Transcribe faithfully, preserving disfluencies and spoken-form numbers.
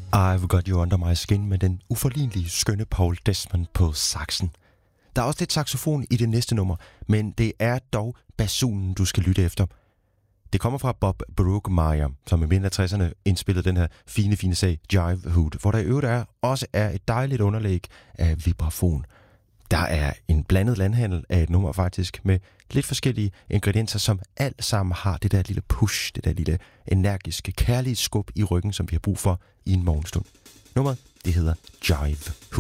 I've Got You Under My Skin med den uforlignelige skønne Paul Desmond på saxen. Der er også lidt saxofon i det næste nummer, men det er dog basunen, du skal lytte efter. Det kommer fra Bob Brookmeyer, som i midten af tresserne indspillede den her fine, fine sag Jive Hood, hvor der i øvrigt er, også er et dejligt underlæg af vibrafon. Der er en blandet landhandel af et nummer faktisk, med lidt forskellige ingredienser, som alt sammen har det der lille push, det der lille energiske, kærlige skub i ryggen, som vi har brug for i en morgenstund. Nummeret, det hedder Jive Hood.